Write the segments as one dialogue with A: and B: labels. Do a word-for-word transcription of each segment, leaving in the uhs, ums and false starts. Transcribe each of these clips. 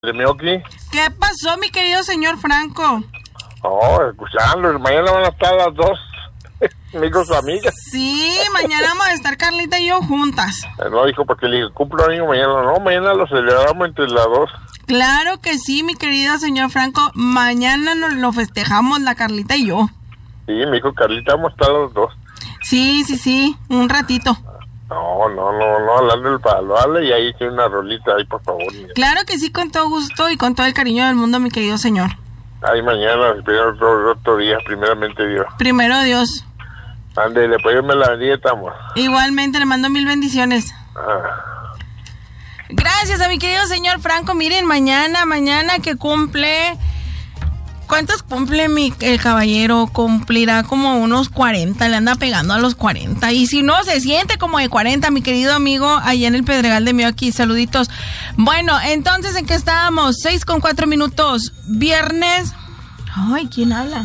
A: de Mioki.
B: ¿Qué pasó, mi querido señor Franco?
A: Oh, escuchando, mañana van a estar las dos, amigos o amigas.
B: Sí, mañana vamos a estar Carlita y yo juntas.
A: No, dijo, porque le dije, cumplo año mañana. No, mañana lo celebramos entre las dos.
B: Claro que sí, mi querido señor Franco. Mañana nos lo festejamos la Carlita y yo.
A: Sí, me dijo Carlita, vamos a estar los dos.
B: Sí, sí, sí, un ratito.
A: No, no, no, no, hablando del palo, dale, y ahí tiene una rolita ahí, por favor. Mira.
B: Claro que sí, con todo gusto y con todo el cariño del mundo, mi querido señor.
A: Ahí mañana, otro, otro día, primeramente Dios.
B: Primero Dios.
A: Ándale, pues yo me la dieta, amor.
B: Igualmente, le mando mil bendiciones.
A: Ah.
B: Gracias a mi querido señor Franco. Miren, mañana, mañana que cumple... ¿Cuántos cumple mi el caballero? Cumplirá como unos cuarenta, le anda pegando a los cuarenta. Y si no, se siente como de cuarenta, mi querido amigo, allá en el Pedregal de Mioki. Saluditos. Bueno, entonces, ¿en qué estábamos? Seis con cuatro minutos. Viernes... Ay, ¿quién habla?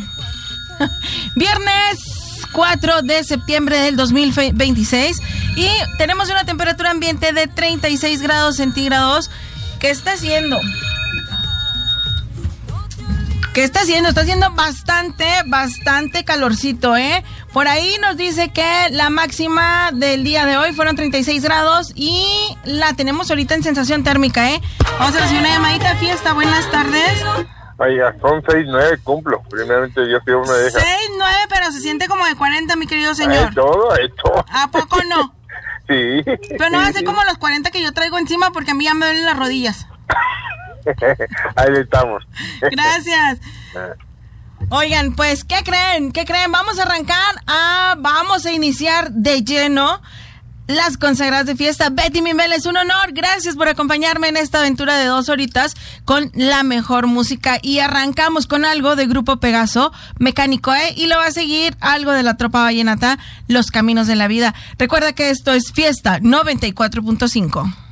B: Viernes cuatro de septiembre del dos mil veintiséis. Y tenemos una temperatura ambiente de treinta y seis grados centígrados. ¿Qué está haciendo? ¿Qué está haciendo? Está haciendo bastante, bastante calorcito, ¿eh? Por ahí nos dice que la máxima del día de hoy fueron treinta y seis grados y la tenemos ahorita en sensación térmica, ¿eh? Vamos a hacer una llamadita de fiesta. Buenas tardes.
A: Oiga, son seis nueve, cumplo. Primeramente Dios, Dios me deja.
B: seis nueve, pero se siente como de cuarenta, mi querido señor.
A: Es todo, es todo.
B: ¿A poco no?
A: Sí.
B: Pero no va a ser como los cuarenta que yo traigo encima porque a mí ya me duelen las rodillas.
A: Ahí estamos.
B: Gracias. Oigan, pues, ¿qué creen? ¿Qué creen? Vamos a arrancar, a, vamos a iniciar de lleno las consagradas de fiesta. Betty Mimel, es un honor. Gracias por acompañarme en esta aventura de dos horitas con la mejor música. Y arrancamos con algo de Grupo Pegaso, Mecánico, ¿eh? Y lo va a seguir algo de la Tropa Vallenata, Los Caminos de la Vida. Recuerda que esto es Fiesta noventa y cuatro punto cinco.